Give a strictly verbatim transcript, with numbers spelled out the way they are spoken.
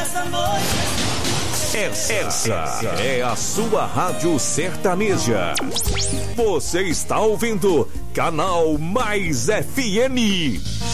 essa noite. Essa, essa é a sua Rádio Sertaneja. Você está ouvindo Canal Mais F M.